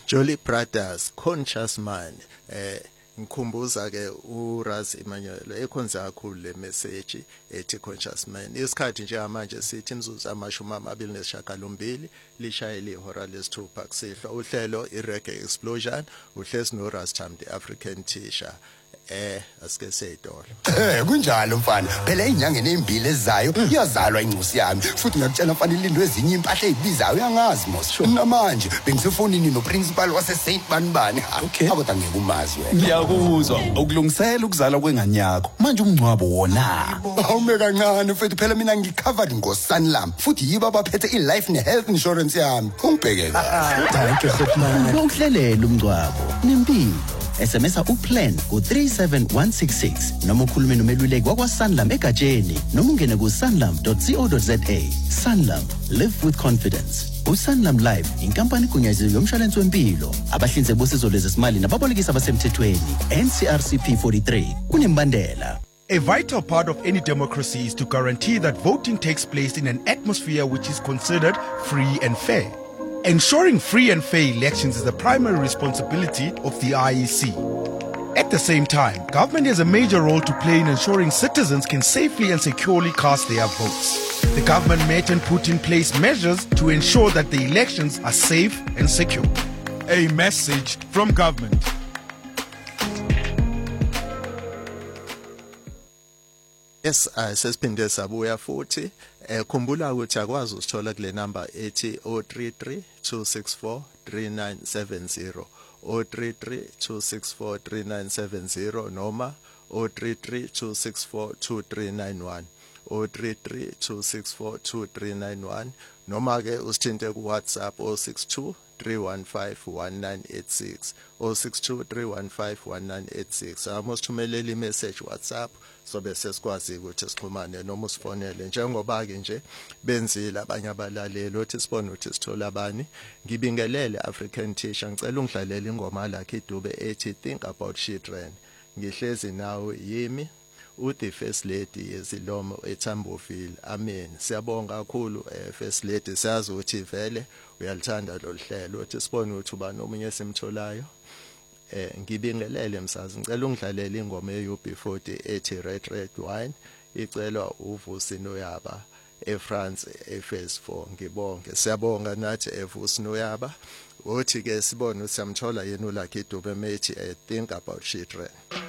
Jolly Brothers Conscious Mind. Ngikhumbuza ke uRaz Emmanuel ekhonza kakhulu le message ethi Conscious Mind. Isikhathi nje manje sithi imzuzu amashumi amabili nesishiyagalombili lishayile ihora lesithupha kusihlwa uhlelo iReggae Explosion uhlezi noRaz Tambo African Teacher. Asike seyidolo. Kunjalo mfana. Phela inyangeni ezimbili ezayo iyazalwa incusi yami. Futhi ngiyakutshela mfana ilindwe ezinye impahla ezibizayo uyangazi mos. Namanje bengisefonini noprincipal wase Saint Banibani. Okay. Akutha ngekumazi wena. Ngiyakuzwa ukulungisela ukuzala kwengane yakho. Manje umncwabo wona. Awume kancane mfethu phela mina ngicovered ngoSanlam. Futhi yibo abaphethe iLife neHealth Insurance yami. Ungibheke kahle. Thank you Khotman. Ukuhlelela umncwabo. Nempilo. SMS uplan ku37166 noma ukhulume nomeluleki wakwaSanlam egatsheni noma ungene ku sanlam.co.za. Sanlam, live with confidence. uSanlam Life inkampani egunyaziwe yomshwalense wempilo abahlinzeki bosizo lwezesimali nababolekisi abasemthethweni NCRCP 43 kunembandela. A vital part of any democracy is to guarantee that voting takes place in an atmosphere which is considered free and fair. Ensuring free and fair elections is the primary responsibility of the IEC. At the same time, government has a major role to play in ensuring citizens can safely and securely cast their votes. The government met and put in place measures to ensure that the elections are safe and secure. A message from government. Yes, sesiphinde sabuya futhi khumbula ukuthi akwazi usithola kule number ethi 033 264 3970 033 264 3970 noma 033 264 2391 033 264 2391 noma ke usithinte ku WhatsApp 062 3151986 062 3151986 amusithumelele imessage WhatsApp sobe sesikwazi ukuthi sixhumane noma usifonele njengoba ke nje benzile abanye abalaleli othi sibone ukuthi sithola abani ngibingelele African Teacher ngicela ungidlalele ingoma lakhe idube ethi Think About Children ngihlezi nawe yimi uthi First Lady yezilomo eThamboville amen siyabonga kakhulu First Lady siyazi ukuthi vele uyalithanda lo hlelo uthi sibone ukuthi ubani omunye simtholayo ngibingelele msazi ngicela ungidlalele ingoma eUB40 ethi Red Red Wine icelwa uVusi Noyaba eFrance ephase 4 ngibonge siyabonga nathi eVusi Noyaba uthi ke sibone ukuthi siyamthola yena uLucky Dube methi Think About Children.